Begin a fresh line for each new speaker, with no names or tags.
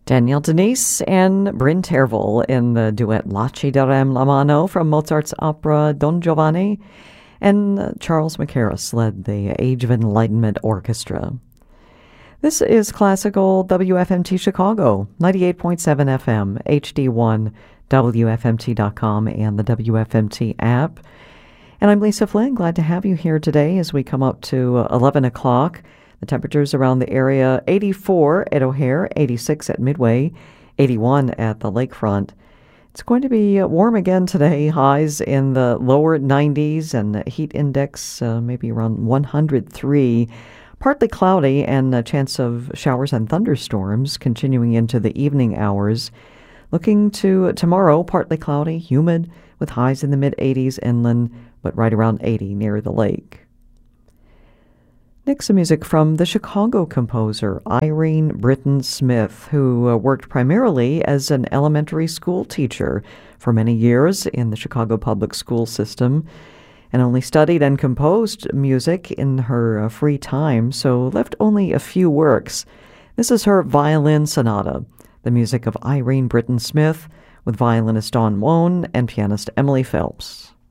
Danielle Denise and Bryn Tervel in the duet La Ci darem la mano from Mozart's opera Don Giovanni, and Charles Mackerras led the Age of Enlightenment Orchestra. This is classical WFMT Chicago, 98.7 FM, HD1, WFMT.com, and the WFMT app. And I'm Lisa Flynn, glad to have you here today as we come up to 11 o'clock. The temperatures around the area, 84 at O'Hare, 86 at Midway, 81 at the lakefront. It's going to be warm again today, highs in the lower 90s and the heat index maybe around 103. Partly cloudy and a chance of showers and thunderstorms continuing into the evening hours. Looking to tomorrow, partly cloudy, humid, with highs in the mid-80s inland, but right around 80 near the lake. Next, some music from the Chicago composer Irene Britton Smith, who worked primarily as an elementary school teacher for many years in the Chicago public school system, and only studied and composed music in her free time, so left only a few works. This is her violin sonata, the music of Irene Britton Smith, with violinist Dawn Wone and pianist Emily Phelps.